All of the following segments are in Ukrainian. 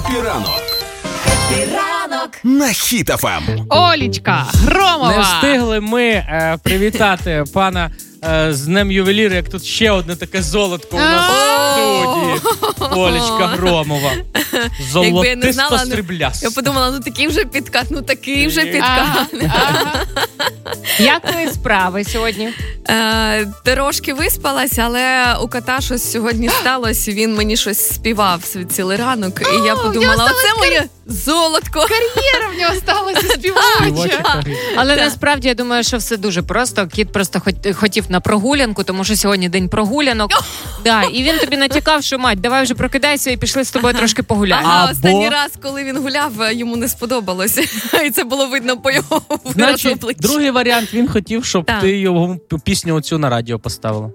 ранок. Хеппі ранок на Хіт ФМ. Олічка Громова. Не встигли ми привітати пана з Днем ювеліра, як тут ще одне таке золотко у нас в студії. Олечка Громова. Золотисто сріблясто. Я подумала, такий вже підкат. Як твої справи сьогодні? Трошки виспалась, але у кота щось сьогодні сталося. Він мені щось співав цілий ранок. І я подумала, оце моє золотко. Кар'єра в нього сталася співача. Але насправді я думаю, що все дуже просто. Кіт просто хотів на прогулянку, тому що сьогодні день прогулянок. І він тобі натякав, що мать, давай вже прокидайся і пішли з тобою трошки погуляємо. Останній раз, коли він гуляв, йому не сподобалося. І це було видно по його виразу обличчя. Другий варіант, він хотів, щоб ти його пісню оцю на радіо поставила.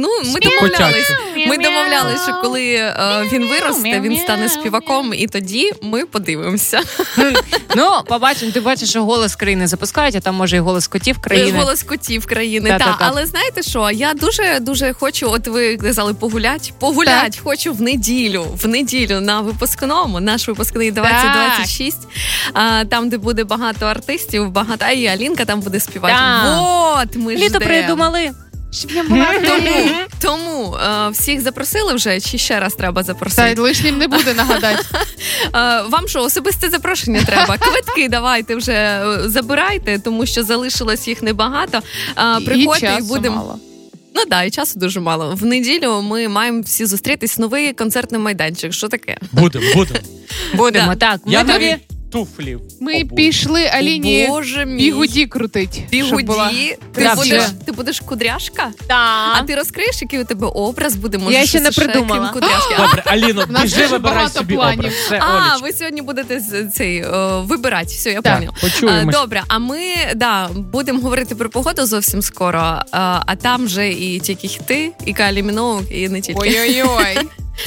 Ми домовлялися, що коли він виросте, він стане співаком, і тоді ми подивимося. Побачимо, ти бачиш, що «Голос країни» запускають, а там може і «Голос котів країни». «Голос котів країни», так. Але знаєте що, я дуже хочу, от ви казали погулять хочу в неділю на випускному, наш випускний 2026, там, де буде багато артистів, і Алінка там буде співати. Ми літо ждемо. Придумали. Щоб я була Тому всіх запросили вже, чи ще раз треба запросити? Та лишнім не буде, нагадати. Вам що, особисте запрошення треба? Квитки давайте вже забирайте, тому що залишилось їх небагато. Приходьте і будемо. Мало. І часу дуже мало. В неділю ми маємо всі зустрітись, новий концертний майданчик. Що таке? Будемо, так. Я тобі туфлів. Ми пішли Аліні бігуді крутить. Бігуді? Ти будеш кудряшка? Так. А ти розкриєш, який у тебе образ буде? Може, я ще не придумала. Добре, Аліно, біжи, вибирай собі образ. Ви сьогодні будете вибирати. Все, я поняла. Почуємось. Добре, а ми будемо говорити про погоду зовсім скоро, а там вже і тільки хіти, і Кайлі Міноуг, і не тільки. Ой-ой-ой.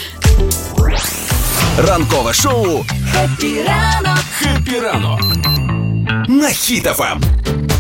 Ранкове шоу «Хеппі ранок» на Хіт ФМ.